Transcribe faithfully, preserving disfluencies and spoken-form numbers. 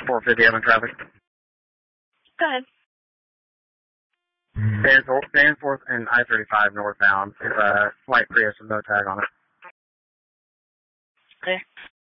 four fifty, I'm in traffic. Go ahead. Danforth and I thirty-five northbound. It's a white Prius with no tag on it. Clear.